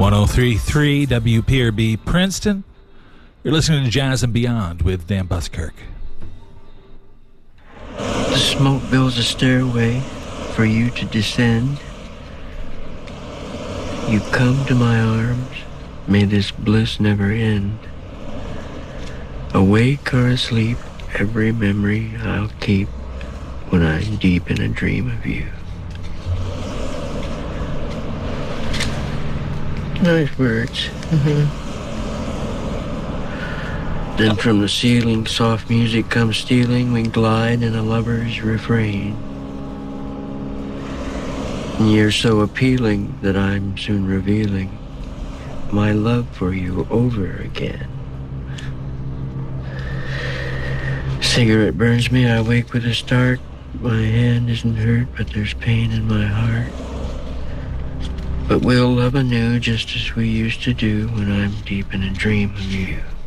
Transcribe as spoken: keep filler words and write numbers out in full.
ten thirty-three W P R B Princeton. You're listening to Jazz and Beyond with Dan Buskirk. The smoke builds a stairway for you to descend. You come to my arms, may this bliss never end. Awake or asleep, every memory I'll keep when I'm deep in a dream of you. Nice words. Mm-hmm. Then from the ceiling, soft music comes stealing. We glide in a lover's refrain. And you're so appealing that I'm soon revealing my love for you over again. Cigarette burns me, I wake with a start. My hand isn't hurt, but there's pain in my heart. But we'll love anew just as we used to do when I'm deep in a dream of you.